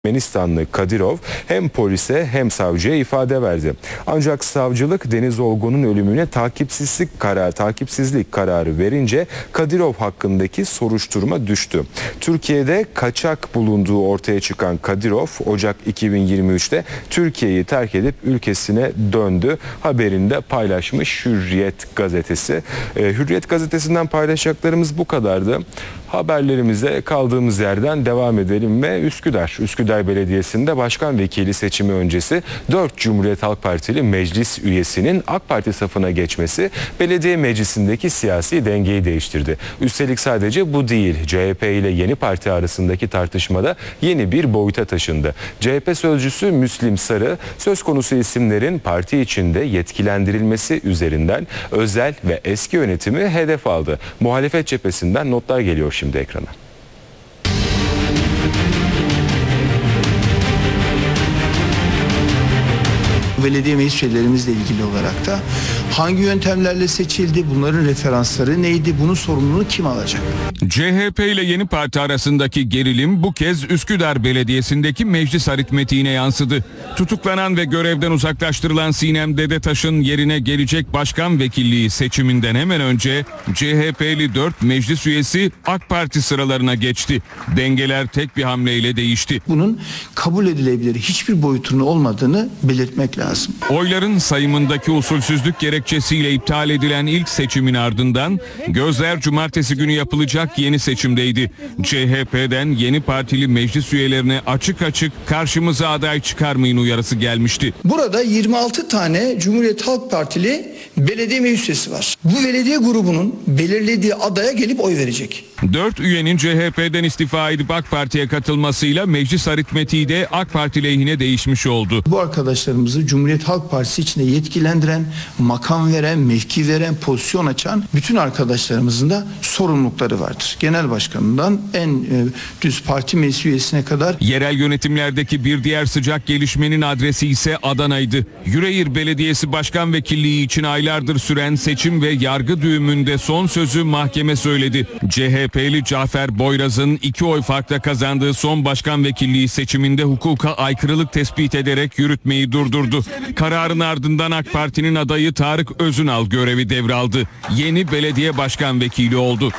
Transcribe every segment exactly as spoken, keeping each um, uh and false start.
Ermenistanlı Kadirov hem polise hem savcıya ifade verdi. Ancak savcılık Deniz Olgun'un ölümüne takipsizlik kararı, takipsizlik kararı verince Kadirov hakkındaki soruşturma düştü. Türkiye'de kaçak bulunduğu ortaya çıkan Kadirov Ocak iki bin yirmi üç'te Türkiye'yi terk edip ülkesine döndü. Haberini de paylaşmış Hürriyet gazetesi. Ee, Hürriyet gazetesinden paylaşacaklarımız bu kadardı. Haberlerimize kaldığımız yerden devam edelim ve Üsküdar, Üsküdar Belediyesi'nde başkan vekili seçimi öncesi dört Cumhuriyet Halk Partili meclis üyesinin AK Parti safına geçmesi belediye meclisindeki siyasi dengeyi değiştirdi. Üstelik sadece bu değil, C H P ile Yeni Parti arasındaki tartışmada yeni bir boyuta taşındı. C H P sözcüsü Müslim Sarı, söz konusu isimlerin parti içinde yetkilendirilmesi üzerinden özel ve eski yönetimi hedef aldı. Muhalefet cephesinden notlar geliyor şimdi ekrana. Belediye meclis üyelerimizle ilgili olarak da hangi yöntemlerle seçildi, bunların referansları neydi, bunun sorumluluğunu kim alacak? C H P ile Yeni Parti arasındaki gerilim bu kez Üsküdar Belediyesi'ndeki meclis aritmetiğine yansıdı. Tutuklanan ve görevden uzaklaştırılan Sinem Dedetaş'ın yerine gelecek başkan vekilliği seçiminden hemen önce C H P'li dört meclis üyesi AK Parti sıralarına geçti. Dengeler tek bir hamleyle değişti. Bunun kabul edilebilir hiçbir boyutunun olmadığını belirtmek lazım. Oyların sayımındaki usulsüzlük gerekçesiyle iptal edilen ilk seçimin ardından gözler cumartesi günü yapılacak yeni seçimdeydi. C H P'den Yeni Partili meclis üyelerine açık açık karşımıza aday çıkarmayın uyarısı gelmişti. Burada yirmi altı tane Cumhuriyet Halk Partili belediye meclis üyesi var. Bu belediye grubunun belirlediği adaya gelip oy verecek. Dört üyenin C H P'den istifa edip AK Parti'ye katılmasıyla meclis aritmetiği de AK Parti lehine değişmiş oldu. Bu arkadaşlarımızı Cumhuriyet Halk Partisi içinde yetkilendiren, makam veren, mevki veren, pozisyon açan bütün arkadaşlarımızın da sorumlulukları vardır. Genel başkanından en e, düz parti meclis üyesine kadar. Yerel yönetimlerdeki bir diğer sıcak gelişmenin adresi ise Adana'ydı. Yüreğir Belediyesi Başkan Vekilliği için aylardır süren seçim ve yargı düğümünde son sözü mahkeme söyledi. C H P'li Cafer Boyraz'ın iki oy farkla kazandığı son başkan vekilliği seçiminde hukuka aykırılık tespit ederek yürütmeyi durdurdu. Kararın ardından AK Parti'nin adayı Tarık Özünal görevi devraldı. Yeni belediye başkan vekili oldu.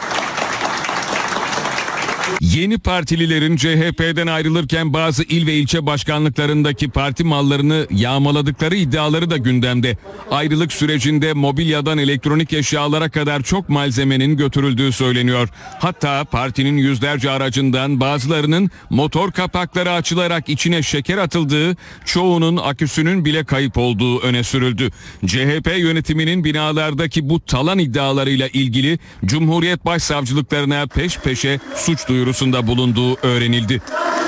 Yeni partililerin C H P'den ayrılırken bazı il ve ilçe başkanlıklarındaki parti mallarını yağmaladıkları iddiaları da gündemde. Ayrılık sürecinde mobilyadan elektronik eşyalara kadar çok malzemenin götürüldüğü söyleniyor. Hatta partinin yüzlerce aracından bazılarının motor kapakları açılarak içine şeker atıldığı, çoğunun aküsünün bile kayıp olduğu öne sürüldü. C H P yönetiminin binalardaki bu talan iddialarıyla ilgili Cumhuriyet Başsavcılıklarına peş peşe suç duyurusunda bulunduğu öğrenildi.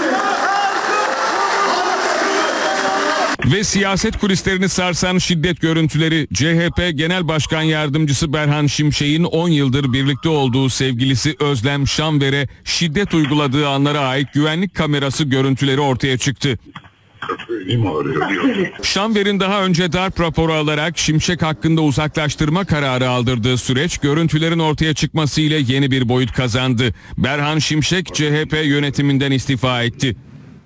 Ve siyaset kulislerini sarsan şiddet görüntüleri. C H P Genel Başkan Yardımcısı Berhan Şimşek'in on yıldır birlikte olduğu sevgilisi Özlem Şanver'e şiddet uyguladığı anlara ait güvenlik kamerası görüntüleri ortaya çıktı. Şanver'in daha önce darp raporu alarak Şimşek hakkında uzaklaştırma kararı aldırdığı süreç görüntülerin ortaya çıkmasıyla yeni bir boyut kazandı. Berhan Şimşek C H P yönetiminden istifa etti.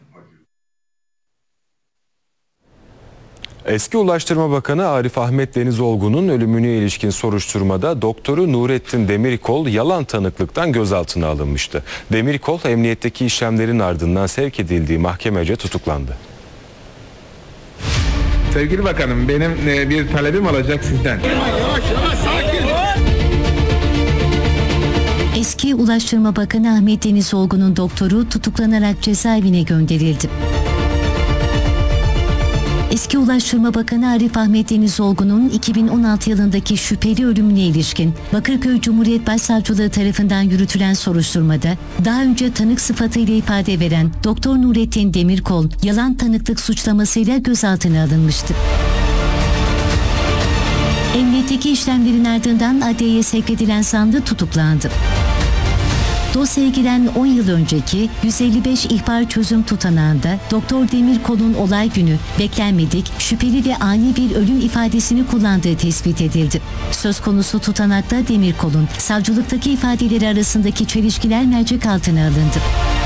Eski Ulaştırma Bakanı Arif Ahmet Denizolgun'un ölümüne ilişkin soruşturmada doktoru Nurettin Demirkol yalan tanıklıktan gözaltına alınmıştı. Demirkol emniyetteki işlemlerin ardından sevk edildiği mahkemece tutuklandı. Sevgili bakanım, benim bir talebim olacak sizden. Yavaş yavaş sakin. Eski Ulaştırma Bakanı Ahmet Denizolgun'un doktoru tutuklanarak cezaevine gönderildi. Eski Ulaştırma Bakanı Arif Ahmet Denizolgun'un iki bin on altı yılındaki şüpheli ölümüne ilişkin Bakırköy Cumhuriyet Başsavcılığı tarafından yürütülen soruşturmada daha önce tanık sıfatıyla ifade veren Doktor Nurettin Demirkol yalan tanıklık suçlamasıyla gözaltına alınmıştı. Emniyetteki işlemlerin ardından adliyeye sevk edilen sandık tutuklandı. Dosyaya giren on yıl önceki yüz elli beş ihbar çözüm tutanağında Doktor Demirkol'un olay günü beklenmedik, şüpheli ve ani bir ölüm ifadesini kullandığı tespit edildi. Söz konusu tutanakta Demirkol'un savcılıktaki ifadeleri arasındaki çelişkiler mercek altına alındı.